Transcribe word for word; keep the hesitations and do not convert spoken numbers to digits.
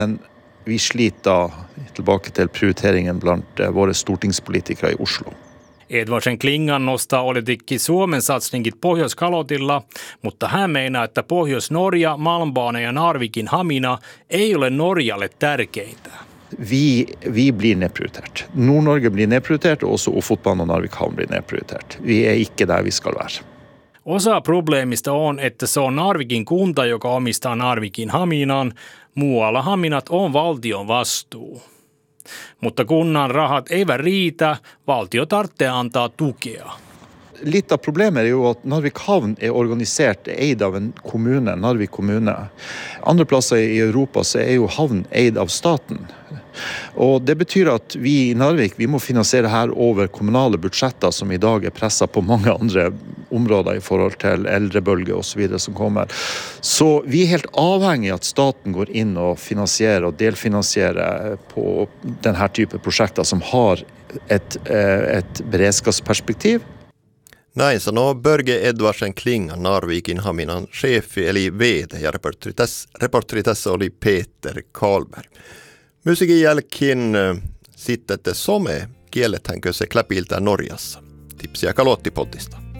Men vi sliter tilbake til prioriteringen blant våre stortingspolitikere i Oslo. Edvardsen Klingan nostaa olitikki Suomen satsningit Pohjois-Kalotilla, mutta hän meinaa, että Pohjois-Norja, Malmbaana ja Narvikin Hamina ei ole Norjalle tärkeintä. Vi, vi blir nedprioritert. Nord-Norge blir nedprioritert, og også Ofotbanen og Narvik havn blir nedprioritert. Vi er ikke der vi skal være. Osa probleemista on, että se on Narvikin kunta, joka omistaa Narvikin Haminan. Muualla Haminat on valtion vastuu. Mutta kunnan rahat eivät riitä, valtio tarvitsee antaa tukea. Litt av problemet er jo at Narvik havn er organisert, eid av en kommune, Narvik kommune. Andre plasser i Europa så er jo havn eid av staten. Og det betyr at vi i Narvik vi må finansiere her over kommunale budsjetter som i dag er presset på mange andre områder i forhold til eldrebølge og så videre som kommer. Så vi er helt avhengig av at staten går inn og finansierer og delfinansierer på denne type prosjekter som har et, et beredskapsperspektiv. Näin sanoo Börge Edvardsen Klingan, Narvikin Haminan chefi eli V D, ja reporteri tässä, reporteri tässä oli Peter Karlberg. Musiikin jälkeen sitten, että some kielletäänkö se kläpiltä Norjassa. Tipsiä Kalottipoddista.